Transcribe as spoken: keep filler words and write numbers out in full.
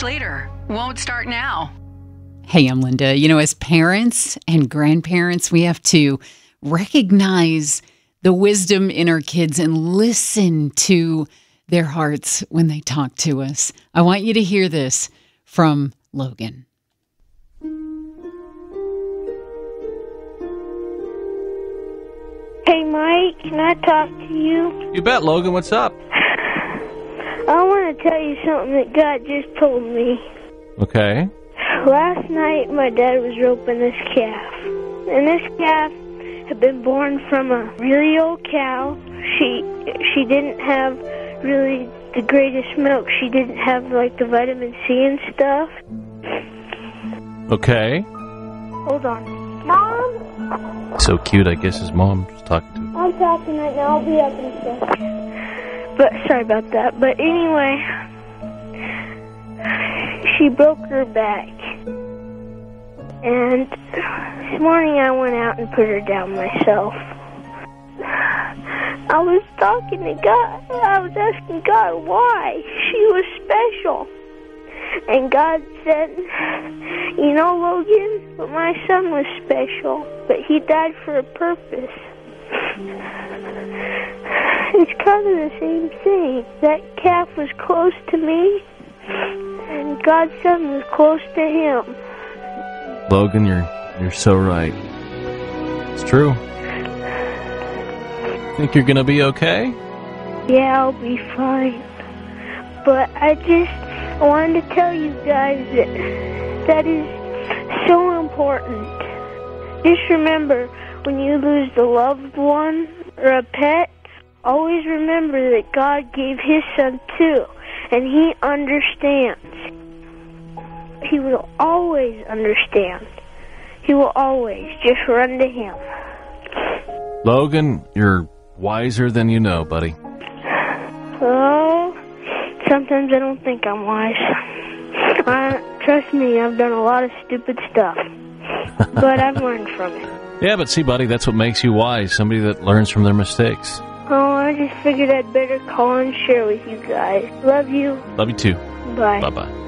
much later. Won't start now. Hey, I'm Linda. You know, as parents and grandparents, we have to recognize the wisdom in our kids and listen to their hearts when they talk to us. I want you to hear this from Logan. Hey, Mike, can I talk to you? You bet, Logan. What's up? I want to tell you something that God just told me. Okay. Last night, my dad was roping this calf. And this calf had been born from a really old cow. She she didn't have really the greatest milk. She didn't have, like, the vitamin C and stuff. Okay. Hold on. Mom? So cute, I guess his mom was talking to him. I'm talking right now. I'll be up in a second. But sorry about that. But anyway, she broke her back. And this morning I went out and put her down myself. I was talking to God. I was asking God why she was special. And God said, you know, Logan, but my son was special, but he died for a purpose. It's kind of the same thing. That calf was close to me, and God's son was close to him. Logan, you're you're so right. It's true. Think you're gonna be okay? Yeah, I'll be fine. But I just I wanted to tell you guys that that is so important. Just remember, when you lose a loved one or a pet, always remember that God gave his son too, and he understands. He will always understand. He will always just run to him. Logan, you're wiser than you know, buddy. Oh, sometimes I don't think I'm wise. Uh, trust me, I've done a lot of stupid stuff. But I've learned from it. Yeah, but see, buddy, that's what makes you wise. Somebody that learns from their mistakes. Oh, I just figured I'd better call and share with you guys. Love you. Love you too. Bye. Bye-bye.